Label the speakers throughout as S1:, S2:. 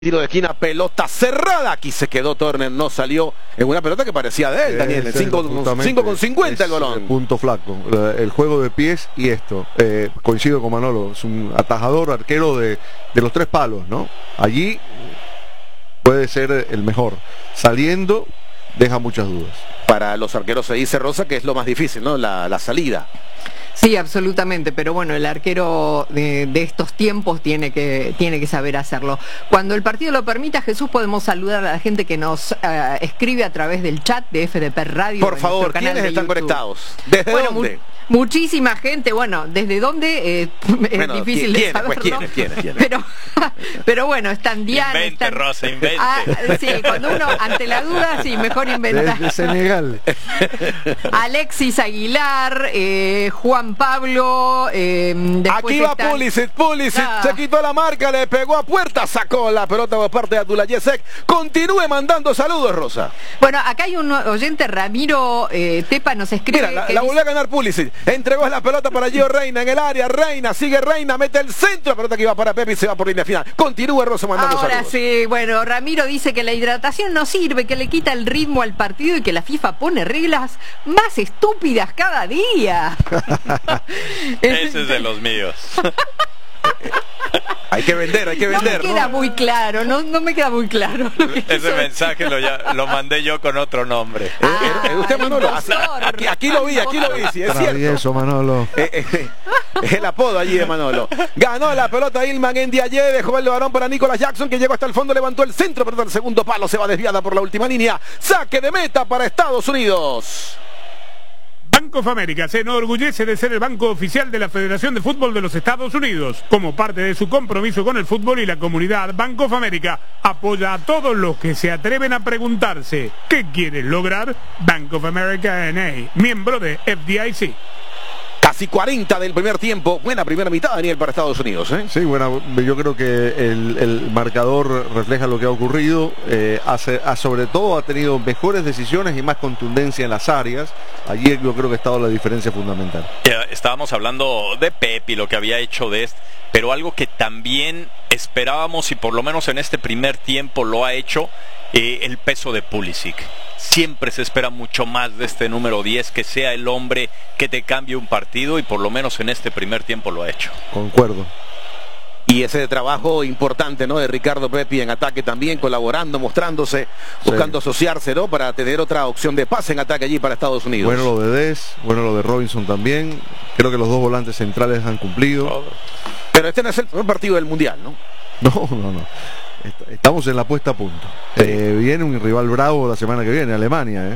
S1: Tiro de esquina, pelota cerrada. Aquí se quedó Turner, no salió en una pelota que parecía de él, Daniel. El 5,50 el balón.
S2: Punto flaco. El juego de pies y esto. Coincido con Manolo. Es un atajador, arquero de los tres palos, ¿no? Allí puede ser el mejor. Saliendo, deja muchas dudas.
S1: Para los arqueros se dice, Rosa, que es lo más difícil, ¿no? La salida.
S3: Sí, absolutamente, pero bueno, el arquero de estos tiempos tiene que saber hacerlo. Cuando el partido lo permita, Jesús, podemos saludar a la gente que nos escribe a través del chat de FDP Radio.
S1: Por favor, ¿quiénes están conectados? ¿Desde dónde?
S3: Muchísima gente, bueno, ¿desde dónde? Es difícil de saberlo.
S1: ¿Quiénes?
S3: Pero bueno, están Diana.
S4: Invente, Rosa, invente.
S3: Sí, cuando uno, ante la duda, sí, mejor inventar.
S2: Desde Senegal.
S3: Alexis Aguilar, Juan Pablo.
S1: Aquí va Pulisic, se quitó la marca, le pegó a puerta, sacó la pelota por parte de Abdullah Yesek. Continúe mandando saludos, Rosa.
S3: Bueno, acá hay un oyente, Ramiro Tepa, nos escribe.
S1: Mira, la volvió a ganar Pulisic. Entregó la pelota para Gio Reina en el área. Reina, sigue Reina, mete el centro. La pelota que iba para Pepe y se va por línea final. Continúa Rosa mandando saludos.
S3: Ahora sí, bueno, Ramiro dice que la hidratación no sirve, que le quita el ritmo al partido y que la FIFA pone reglas más estúpidas cada día.
S4: Ese es de los míos.
S1: Hay que vender,
S3: no me queda muy claro, no me queda muy claro.
S4: Ese mensaje lo mandé yo con otro nombre.
S1: Usted, Manolo, aquí lo vi, sí, es cierto.
S2: Eso, Manolo.
S1: El apodo allí de Manolo. Ganó la pelota Ilman en Ndiaye, dejó el balón para Nicolas Jackson, que llegó hasta el fondo, levantó el centro, pero el segundo palo se va desviada por la última línea. Saque de meta para Estados Unidos.
S5: Bank of America se enorgullece de ser el banco oficial de la Federación de Fútbol de los Estados Unidos. Como parte de su compromiso con el fútbol y la comunidad, Bank of America apoya a todos los que se atreven a preguntarse ¿qué quieres lograr? Bank of America N.A., miembro de FDIC.
S1: Casi 40 del primer tiempo. Buena primera mitad, Daniel, para Estados Unidos, ¿eh?
S2: Sí, bueno, yo creo que el marcador refleja lo que ha ocurrido. Sobre todo ha tenido mejores decisiones y más contundencia en las áreas. Allí yo creo que ha estado la diferencia fundamental.
S4: Estábamos hablando de Pep y lo que había hecho de pero algo que también esperábamos y por lo menos en este primer tiempo lo ha hecho, el peso de Pulisic. Siempre se espera mucho más de este número 10, que sea el hombre que te cambie un partido, y por lo menos en este primer tiempo lo ha hecho.
S2: Concuerdo.
S1: Y ese trabajo importante, ¿no?, de Ricardo Pepi en ataque también, colaborando, mostrándose, buscando asociarse, ¿no?, para tener otra opción de pase en ataque allí para Estados Unidos.
S2: Bueno lo de Dez, bueno lo de Robinson también. Creo que los dos volantes centrales han cumplido.
S1: Pero este no es el primer partido del Mundial, ¿no?
S2: No. Estamos en la puesta a punto. Sí. Viene un rival bravo la semana que viene, Alemania,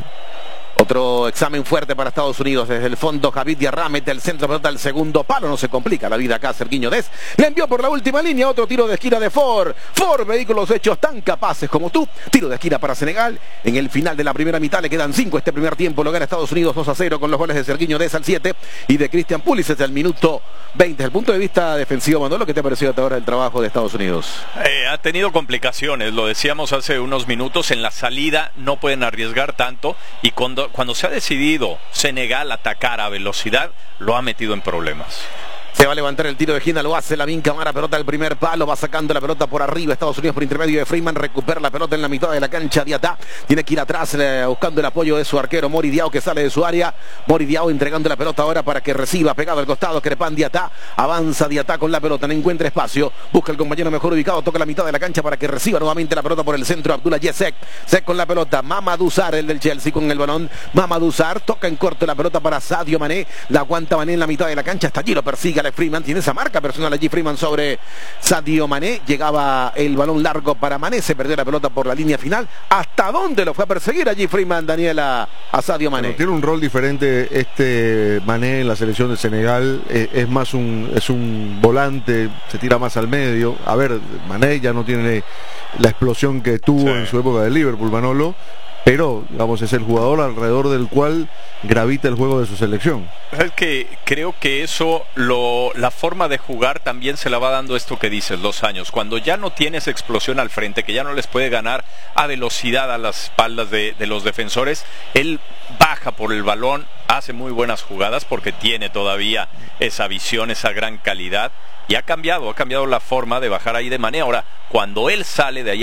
S1: Otro examen fuerte para Estados Unidos. Desde el fondo, Javid Diarra mete el centro, pelota al segundo palo. No se complica la vida acá, Serguiño Dez. Le envió por la última línea otro tiro de esquina de Ford. Ford, vehículos hechos tan capaces como tú. Tiro de esquina para Senegal. En el final de la primera mitad le quedan 5. Este primer tiempo lo gana Estados Unidos 2-0 con los goles de Serguiño Dez al 7 y de Christian Pulisic al minuto 20. Desde el punto de vista defensivo, Manolo, ¿qué te ha parecido hasta ahora el trabajo de Estados Unidos?
S4: Ha tenido complicaciones, lo decíamos hace unos minutos. En la salida no pueden arriesgar tanto, y cuando se ha decidido Senegal atacar a velocidad, lo ha metido en problemas.
S1: Se va a levantar el tiro de esquina, lo hace Lamine Camara, pelota del primer palo, va sacando la pelota por arriba, Estados Unidos por intermedio de Freeman, recupera la pelota en la mitad de la cancha, Diatá tiene que ir atrás buscando el apoyo de su arquero Mori Diao, que sale de su área. Mori Diao entregando la pelota ahora para que reciba, pegado al costado, Crepin Diatá, avanza Diatá con la pelota, no encuentra espacio, busca el compañero mejor ubicado, toca la mitad de la cancha para que reciba nuevamente la pelota por el centro, Abdullah Yesek, Sek con la pelota, Mamadou Sarr, el del Chelsea con el balón, Mamadou Sarr, toca en corto la pelota para Sadio Mané, la aguanta Mané en la mitad de la cancha, hasta allí lo persigue Alex Freeman, tiene esa marca personal allí Freeman sobre Sadio Mané, llegaba el balón largo para Mané, se perdió la pelota por la línea final. ¿Hasta dónde lo fue a perseguir allí Freeman, Daniela, a Sadio Mané?
S2: Bueno, tiene un rol diferente Mané en la selección de Senegal, es más un volante, se tira más al medio. A ver, Mané ya no tiene la explosión que tuvo en su época de Liverpool, Manolo, pero digamos es el jugador alrededor del cual gravita el juego de su selección.
S4: Es que creo que eso, la forma de jugar también se la va dando esto que dices, 2 años. Cuando ya no tienes explosión al frente, que ya no les puede ganar a velocidad a las espaldas de los defensores, él baja por el balón, hace muy buenas jugadas porque tiene todavía esa visión, esa gran calidad, Y ha cambiado la forma de bajar ahí de Mané. Ahora, cuando él sale de ahí